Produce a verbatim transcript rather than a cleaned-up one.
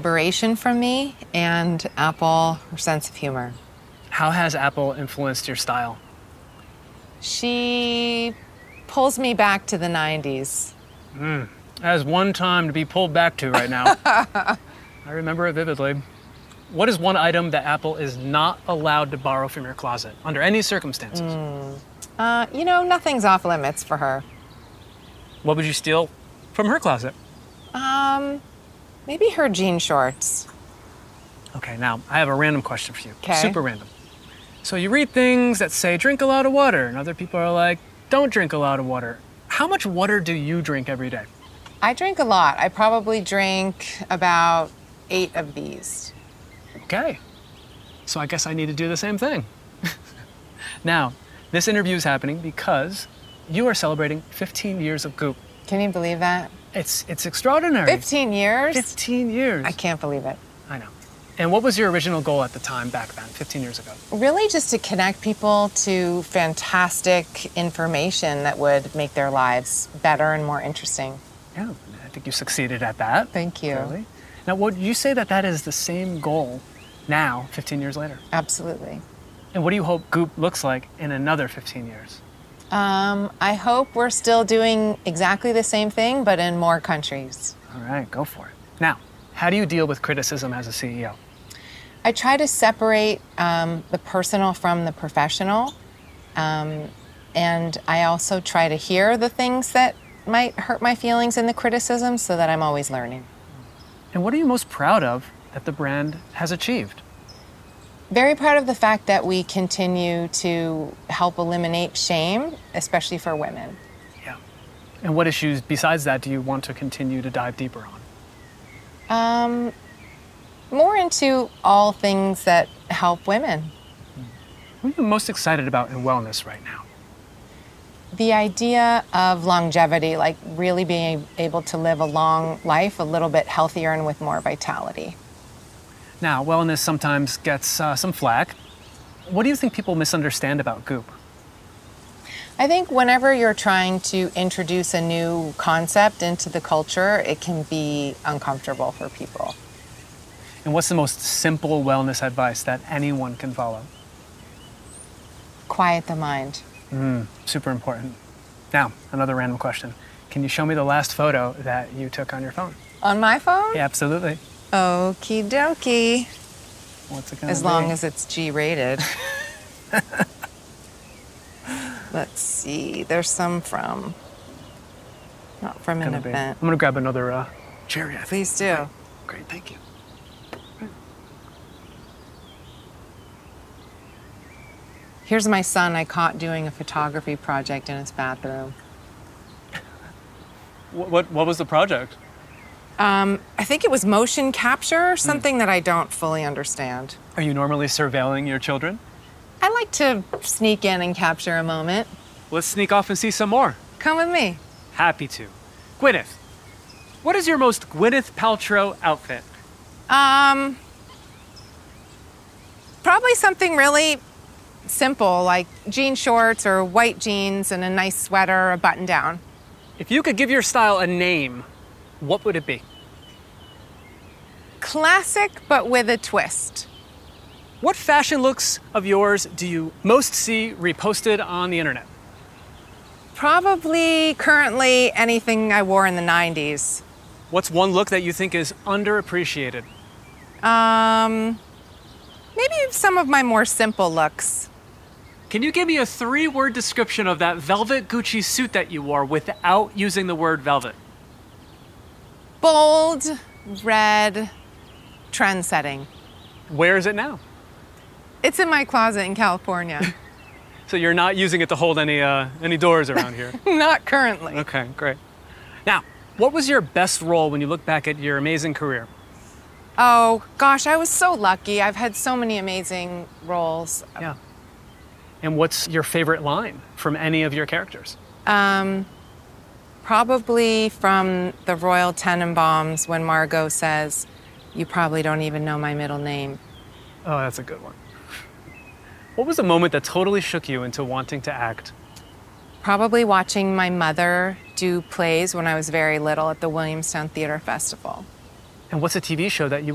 liberation from me, and Apple, her sense of humor. How has Apple influenced your style? She pulls me back to the nineties. Mm. That is one time to be pulled back to right now. I remember it vividly. What is one item that Apple is not allowed to borrow from your closet, under any circumstances? Mm. Uh, you know, nothing's off limits for her. What would you steal from her closet? Um, maybe her jean shorts. Okay, now, I have a random question for you. Okay. Super random. So you read things that say, drink a lot of water, and other people are like, don't drink a lot of water. How much water do you drink every day? I drink a lot. I probably drink about eight of these. Okay. So I guess I need to do the same thing. Now, this interview is happening because you are celebrating fifteen years of Goop. Can you believe that? It's, it's extraordinary. fifteen years? fifteen years. I can't believe it. I know. And what was your original goal at the time back then, fifteen years ago? Really just to connect people to fantastic information that would make their lives better and more interesting. Yeah, I think you succeeded at that. Thank you. Clearly. Now, would you say that that is the same goal now, fifteen years later? Absolutely. And what do you hope Goop looks like in another fifteen years? Um, I hope we're still doing exactly the same thing, but in more countries. All right, go for it. Now, how do you deal with criticism as a C E O? I try to separate um, the personal from the professional. Um, and I also try to hear the things that might hurt my feelings in the criticism so that I'm always learning. And what are you most proud of that the brand has achieved? Very proud of the fact that we continue to help eliminate shame, especially for women. Yeah. And what issues besides that do you want to continue to dive deeper on? Um, more into all things that help women. What are you most excited about in wellness right now? The idea of longevity, like really being able to live a long life, a little bit healthier and with more vitality. Now, wellness sometimes gets uh, some flack. What do you think people misunderstand about Goop? I think whenever you're trying to introduce a new concept into the culture, it can be uncomfortable for people. And what's the most simple wellness advice that anyone can follow? Quiet the mind. Mm, super important. Now, another random question. Can you show me the last photo that you took on your phone? On my phone? Yeah, absolutely. Okie dokie. What's it gonna As be? long as it's G-rated. Let's see. There's some from, not from an Gonna be. event. I'm gonna grab another uh, cherry. I think. Please do. Great. Great, thank you. Here's my son I caught doing a photography project in his bathroom. What, what, what was the project? Um, I think it was motion capture, something mm. that I don't fully understand. Are you normally surveilling your children? I like to sneak in and capture a moment. Let's sneak off and see some more. Come with me. Happy to. Gwyneth, what is your most Gwyneth Paltrow outfit? Um, probably something really simple, like jean shorts or white jeans and a nice sweater, a button down. If you could give your style a name, what would it be? Classic, but with a twist. What fashion looks of yours do you most see reposted on the internet? Probably currently anything I wore in the nineties. What's one look that you think is underappreciated? Um, maybe some of my more simple looks. Can you give me a three-word description of that velvet Gucci suit that you wore without using the word velvet? Bold, red, trend-setting. Where is it now? It's in my closet in California. So you're not using it to hold any, uh, any doors around here? Not currently. Okay, great. Now, what was your best role when you look back at your amazing career? Oh, gosh, I was so lucky. I've had so many amazing roles. Yeah. And what's your favorite line from any of your characters? Um, probably from the Royal Tenenbaums when Margot says, "You probably don't even know my middle name." Oh, that's a good one. What was the moment that totally shook you into wanting to act? Probably watching my mother do plays when I was very little at the Williamstown Theater Festival. And what's a T V show that you